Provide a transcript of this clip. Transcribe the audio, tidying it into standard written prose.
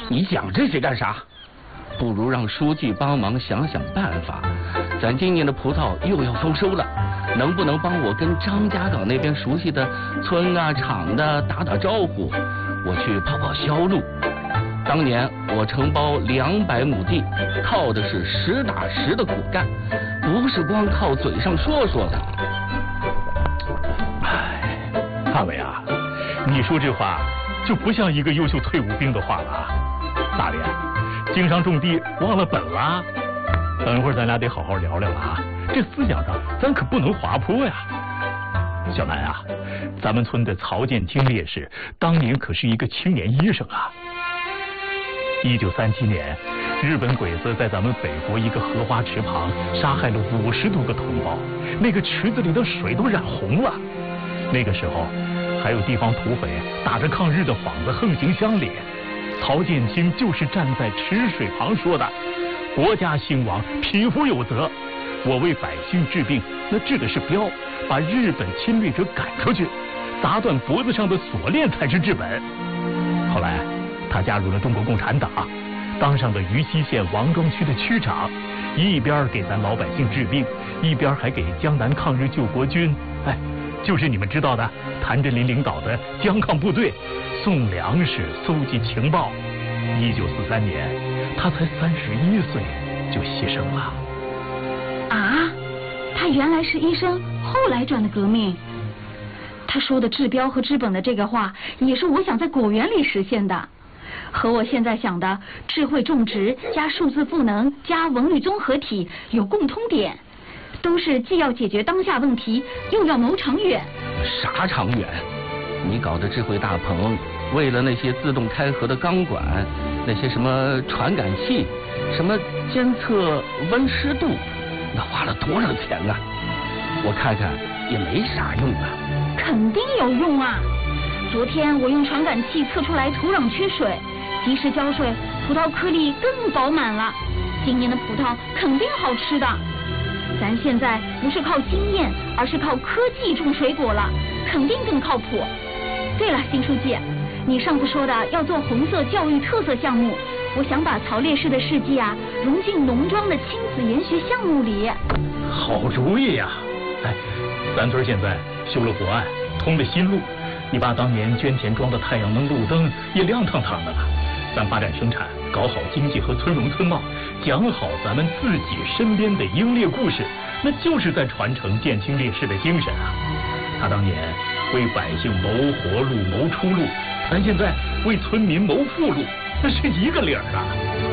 你讲这些干啥？不如让书记帮忙想想办法。咱今年的葡萄又要丰收了，能不能帮我跟张家港那边熟悉的村啊厂的打打招呼？我去跑跑销路。当年我承包200亩地，靠的是实打实的苦干，不是光靠嘴上说说的。 哎，大伟啊，你说这话就不像一个优秀退伍兵的话了啊！大连，经商种地忘了本了。等会儿咱俩得好好聊聊了啊！这思想上咱可不能滑坡呀。小南啊，咱们村的曹建清烈士当年可是一个青年医生啊。1937年，日本鬼子在咱们北国一个荷花池旁杀害了50多个同胞，那个池子里的水都染红了。那个时候，还有地方土匪打着抗日的幌子横行乡里。曹建清就是站在池水旁说的：“国家兴亡，匹夫有责。我为百姓治病，那治的是标，把日本侵略者赶出去，砸断脖子上的锁链才是治本。”后来，他加入了中国共产党，当上了渝西县王庄区的区长，一边给咱老百姓治病，一边还给江南抗日救国军，就是你们知道的谭震林领导的江抗部队送粮食、搜集情报。1943年，他才31岁就牺牲了。 啊，他原来是医生，后来转的革命。他说的治标和治本的这个话，也是我想在果园里实现的，和我现在想的智慧种植加数字赋能加文旅综合体有共通点，都是既要解决当下问题，又要谋长远。 啥长远？你搞的智慧大棚，为了那些自动开合的钢管，那些什么传感器，什么监测温湿度，那花了多少钱啊？我看看也没啥用啊。 肯定有用啊！昨天我用传感器测出来土壤缺水，及时浇水，葡萄颗粒更饱满了。今年的葡萄肯定好吃的。咱现在不是靠经验，而是靠科技种水果了，肯定更靠谱。对了，辛书记，你上次说的要做红色教育特色项目，我想把曹烈士的事迹啊融进农庄的亲子研学项目里。 好主意呀！咱村现在修了国岸，通了新路，你把当年捐田装的太阳能路灯也亮堂堂的了。咱发展生产，搞好经济和村容村貌，讲好咱们自己身边的英烈故事，那就是在传承建清烈士的精神啊。他当年为百姓谋活路、谋出路，咱现在为村民谋富路，那是一个理儿啊。